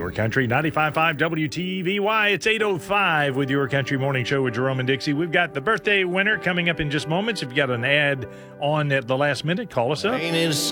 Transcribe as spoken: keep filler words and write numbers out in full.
Your Country ninety-five point five W T V Y. It's eight oh five with Your Country Morning Show with Jerome and Dixie. We've got the birthday winner coming up in just moments. If you got an ad on at the last minute, call us up.